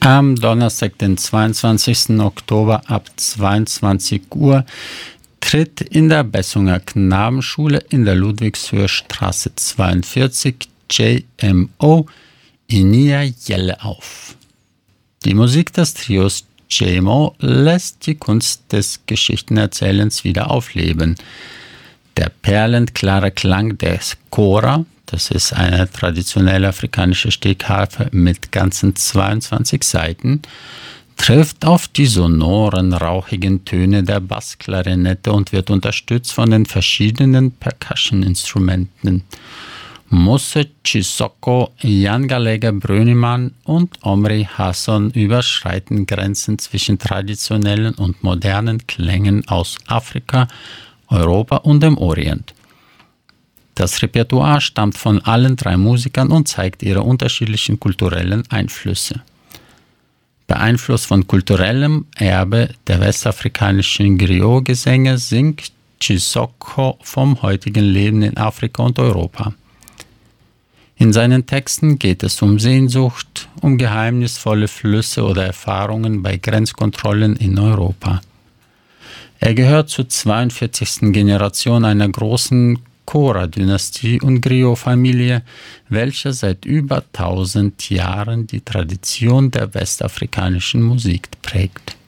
Am Donnerstag, den 22. Oktober ab 22 Uhr tritt in der Bessunger Knabenschule in der Ludwigshöher Straße 42 JMO Inia Jelle auf. Die Musik des Trios JMO lässt die Kunst des Geschichtenerzählens wieder aufleben. Der perlenklare Klang des Kora, das ist eine traditionelle afrikanische Stegharfe mit ganzen 22 Saiten, trifft auf die sonoren, rauchigen Töne der Bassklarinette und wird unterstützt von den verschiedenen Percussion-Instrumenten. Mousse Chisoko, Jan Gallagher Brönimann und Omri Hasson überschreiten Grenzen zwischen traditionellen und modernen Klängen aus Afrika, Europa und dem Orient. Das Repertoire stammt von allen drei Musikern und zeigt ihre unterschiedlichen kulturellen Einflüsse. Beeinflusst von kulturellem Erbe der westafrikanischen Griot-Gesänge singt Chisoko vom heutigen Leben in Afrika und Europa. In seinen Texten geht es um Sehnsucht, um geheimnisvolle Flüsse oder Erfahrungen bei Grenzkontrollen in Europa. Er gehört zur 42. Generation einer großen Kora-Dynastie und Griot-Familie, welche seit über 1000 Jahren die Tradition der westafrikanischen Musik prägt.